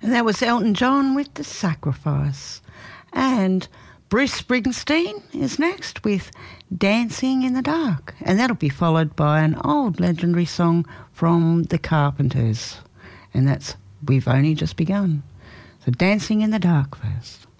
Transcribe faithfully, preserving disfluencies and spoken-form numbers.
And that was Elton John with The Sacrifice. And Bruce Springsteen is next with Dancing in the Dark. And that'll be followed by an old legendary song from The Carpenters. And that's We've Only Just Begun. So Dancing in the Dark first.